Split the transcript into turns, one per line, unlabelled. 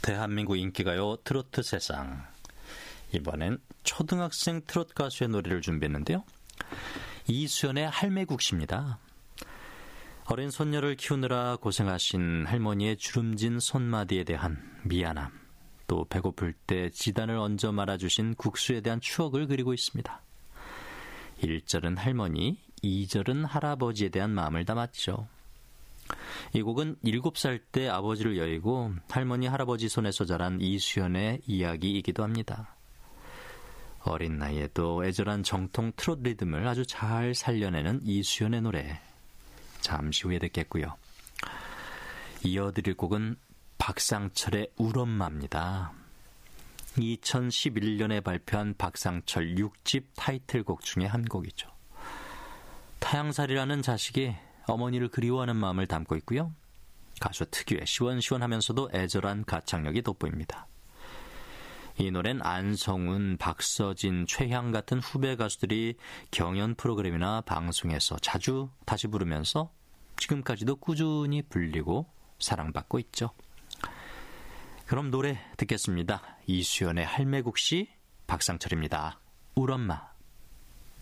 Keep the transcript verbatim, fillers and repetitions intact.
대한민국 인기가요 트로트 세상. 이번엔 초등학생 트로트 가수의 노래를 준비했는데요. 이수연의 할매국시입니다. 어린 손녀를 키우느라 고생하신 할머니의 주름진 손마디에 대한 미안함, 또 배고플 때 지단을 얹어 말아주신 국수에 대한 추억을 그리고 있습니다. 일 절은 할머니, 이 절은 할아버지에 대한 마음을 담았죠. 이 곡은 일곱 살 때 아버지를 여의고 할머니, 할아버지 손에서 자란 이수연의 이야기이기도 합니다. 어린 나이에도 애절한 정통 트롯 리듬을 아주 잘 살려내는 이수연의 노래, 잠시 후에 듣겠고요. 이어드릴 곡은 박상철의 울엄마입니다. 이천십일 년에 발표한 박상철 육 집 타이틀곡 중에 한 곡이죠. 타향살이라는 자식이 어머니를 그리워하는 마음을 담고 있고요. 가수 특유의 시원시원하면서도 애절한 가창력이 돋보입니다. 이 노래는 안성훈, 박서진, 최향 같은 후배 가수들이 경연 프로그램이나 방송에서 자주 다시 부르면서 지금까지도 꾸준히 불리고 사랑받고 있죠. 그럼 노래 듣겠습니다. 이수연의 할매국시, 박상철입니다. 울엄마.